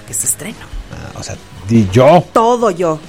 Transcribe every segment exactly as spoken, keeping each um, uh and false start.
que se estrenó. Ah, o sea, di yo. Todo yo.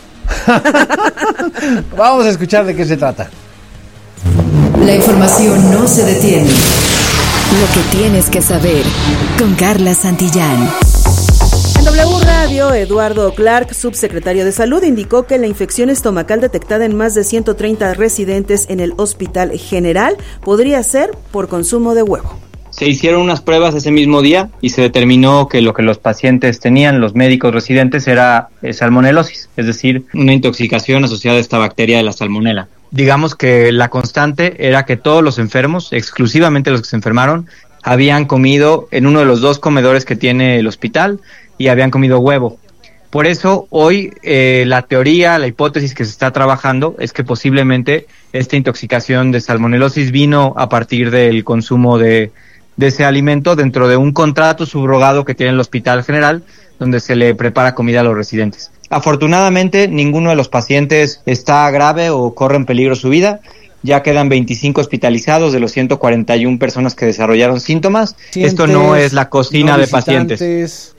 Vamos a escuchar de qué se trata. La información no se detiene. Lo que tienes que saber con Carla Santillán. En W Radio, Eduardo Clark, subsecretario de Salud, indicó que la infección estomacal detectada en más de ciento treinta residentes en el Hospital General podría ser por consumo de huevo. Se hicieron unas pruebas ese mismo día y se determinó que lo que los pacientes tenían, los médicos residentes, era eh, salmonelosis, es decir, una intoxicación asociada a esta bacteria de la salmonela. Digamos que la constante era que todos los enfermos, exclusivamente los que se enfermaron, habían comido en uno de los dos comedores que tiene el hospital y habían comido huevo. Por eso hoy eh, la teoría, la hipótesis que se está trabajando es que posiblemente esta intoxicación de salmonelosis vino a partir del consumo de, de ese alimento dentro de un contrato subrogado que tiene el Hospital General, donde se le prepara comida a los residentes. Afortunadamente, ninguno de los pacientes está grave o corre en peligro su vida. Ya quedan veinticinco hospitalizados de los ciento cuarenta y una personas que desarrollaron síntomas. Pacientes, Esto no es la cocina no de pacientes.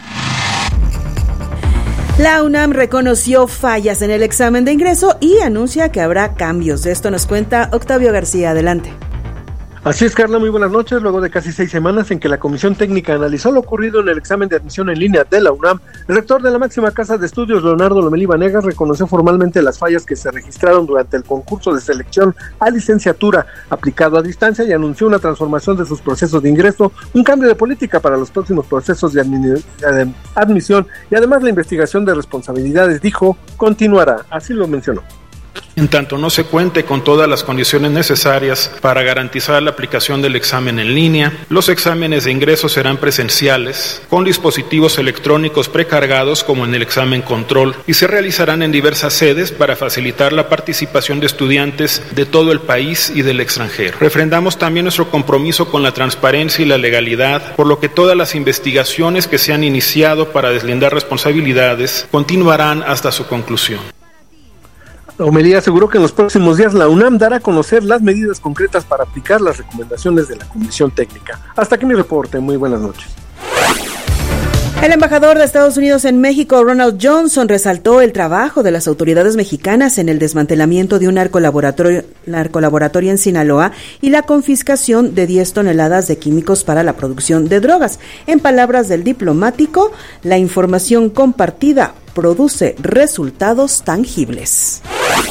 La UNAM reconoció fallas en el examen de ingreso y anuncia que habrá cambios. De esto nos cuenta Octavio García. Adelante. Así es, Carla, muy buenas noches. Luego de casi seis semanas en que la Comisión Técnica analizó lo ocurrido en el examen de admisión en línea de la UNAM, el rector de la máxima casa de estudios, Leonardo Lomelí Vanegas, reconoció formalmente las fallas que se registraron durante el concurso de selección a licenciatura aplicado a distancia y anunció una transformación de sus procesos de ingreso, un cambio de política para los próximos procesos de admi- de admisión y además la investigación de responsabilidades, dijo, continuará. Así lo mencionó. En tanto no se cuente con todas las condiciones necesarias para garantizar la aplicación del examen en línea, los exámenes de ingreso serán presenciales, con dispositivos electrónicos precargados como en el examen control, y se realizarán en diversas sedes para facilitar la participación de estudiantes de todo el país y del extranjero. Refrendamos también nuestro compromiso con la transparencia y la legalidad, por lo que todas las investigaciones que se han iniciado para deslindar responsabilidades continuarán hasta su conclusión. Lomelí aseguró que en los próximos días la UNAM dará a conocer las medidas concretas para aplicar las recomendaciones de la Comisión Técnica. Hasta aquí mi reporte. Muy buenas noches. El embajador de Estados Unidos en México, Ronald Johnson, resaltó el trabajo de las autoridades mexicanas en el desmantelamiento de un narcolaboratorio, narcolaboratorio en Sinaloa y la confiscación de diez toneladas de químicos para la producción de drogas. En palabras del diplomático, la información compartida produce resultados tangibles.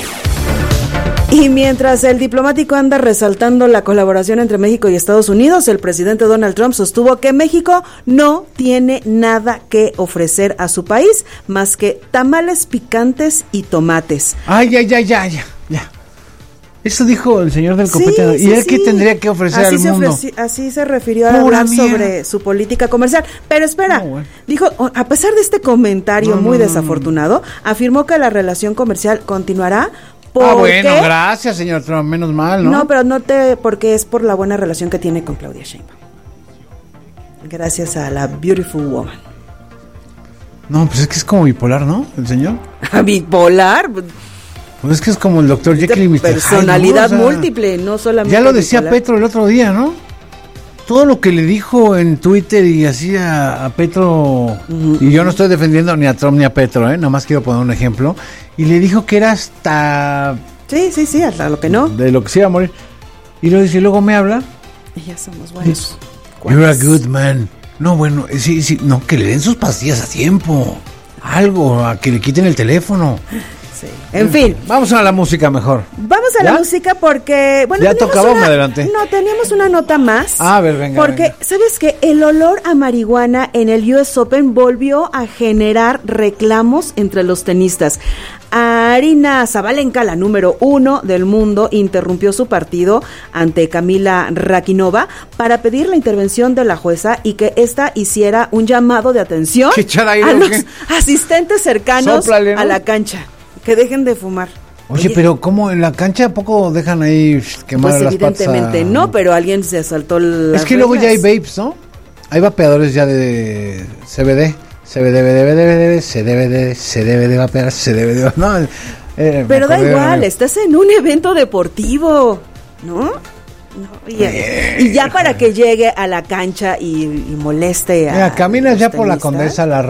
Y mientras el diplomático anda resaltando la colaboración entre México y Estados Unidos, el presidente Donald Trump sostuvo que México no tiene nada que ofrecer a su país más que tamales picantes y tomates. Ay, ya, ya, ya, ya, ya. Eso dijo el señor del copete. Sí, ¿Y sí, él sí. qué tendría que ofrecer así al se mundo? Ofreci- así se refirió a Pura hablar mierda. sobre su política comercial. Pero espera, No, bueno. dijo, a pesar de este comentario No, muy no, no, desafortunado, afirmó que la relación comercial continuará. Ah, porque... bueno, gracias, señor Trump. Menos mal, ¿no? No, pero no te, porque es por la buena relación que tiene con Claudia Sheinbaum. Gracias a la Beautiful Woman. No, pues es que es como bipolar, ¿no? El señor. Bipolar. Pues es que es como el doctor Jekyll y mister Hyde, Personalidad ¿no? O sea, múltiple, no solamente. ya lo decía bipolar. Petro el otro día, ¿no? Todo lo que le dijo en Twitter y así a, a Petro, uh-huh. Y yo no estoy defendiendo ni a Trump ni a Petro, ¿eh? Nada más quiero poner un ejemplo. Y le dijo que era hasta... Sí, sí, sí, hasta lo que no. De lo que se iba a morir. Y luego dice, luego me habla. Y ya somos buenos. You're a good man. No, bueno, sí, sí, no, que le den sus pastillas a tiempo. Algo, a que le quiten el teléfono. Sí. En fin. Vamos a la música mejor. Vamos a ¿Ya? la música porque... Bueno, ya tocaba, una, me adelanté. No, teníamos una nota más. A ver, venga. Porque, venga. ¿sabes qué? El olor a marihuana en el U S Open volvió a generar reclamos entre los tenistas. Aryna Sabalenka, la número uno del mundo, interrumpió su partido ante Kamila Rakhimova para pedir la intervención de la jueza y que ésta hiciera un llamado de atención aire, a los qué? asistentes cercanos Sóplale, ¿no? a la cancha. Que dejen de fumar. Oye, Oye, pero ¿cómo en la cancha a poco dejan ahí quemar pues las patas? Evidentemente a... no, pero alguien se asaltó las Es que reglas. luego ya hay vapes, ¿no? Hay vapeadores ya de C B D. C B D, D B D, C D B D, se debe de vapear, se debe de... No, eh, pero da igual, de... estás en un evento deportivo, ¿no? No, y, eh. y ya para que llegue a la cancha y, y moleste a... Mira, caminas ya por la Condesa, la